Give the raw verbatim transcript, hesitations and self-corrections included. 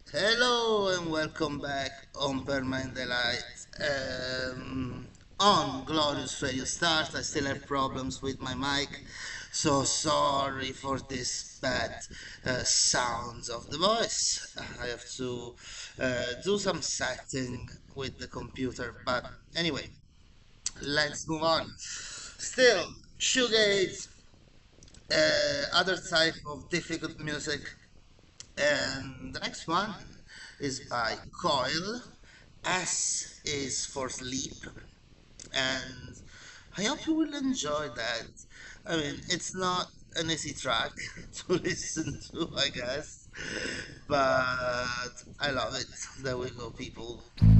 Hello and welcome back on Permanent Delight. Um, on Glorious Radio Start, I still have problems with my mic, so sorry for this bad uh, sounds of the voice. I have to uh, do some setting with the computer, but anyway, let's move on. Still, shoegaze, uh, other type of difficult music. And the next one is by Coil. S is for sleep. And I hope you will enjoy that. I mean, it's not an easy track to listen to, I guess. But I love it. There we go, people.